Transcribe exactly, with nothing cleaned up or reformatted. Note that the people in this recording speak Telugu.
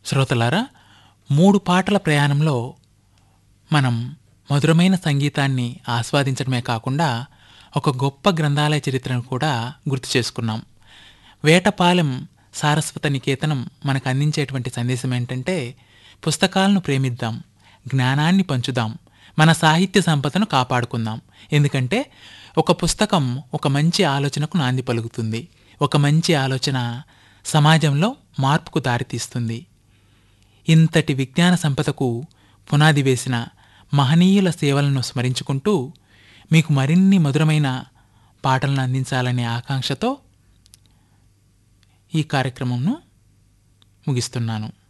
శ్రోతలారా, మూడు పాటల ప్రయాణంలో మనం మధురమైన సంగీతాన్ని ఆస్వాదించడమే కాకుండా ఒక గొప్ప గ్రంథాలయ చరిత్రను కూడా గుర్తు చేసుకున్నాం. వేటపాలెం సారస్వత నికేతనం మనకు అందించేటువంటి సందేశం ఏంటంటే, పుస్తకాలను ప్రేమిద్దాం, జ్ఞానాన్ని పంచుదాం, మన సాహిత్య సంపదను కాపాడుకుందాం. ఎందుకంటే ఒక పుస్తకం ఒక మంచి ఆలోచనకు నాంది పలుకుతుంది. ఒక మంచి ఆలోచన సమాజంలో మార్పుకు దారితీస్తుంది. ఇంతటి విజ్ఞాన సంపదకు పునాది వేసిన మహనీయుల సేవలను స్మరించుకుంటూ మీకు మరిన్ని మధురమైన పాటలను అందించాలనే ఆకాంక్షతో ఈ కార్యక్రమంను ముగిస్తున్నాను.